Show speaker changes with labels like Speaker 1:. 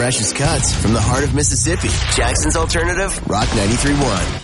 Speaker 1: freshest cuts from the heart of Mississippi. Jackson's Alternative, Rock 93.1.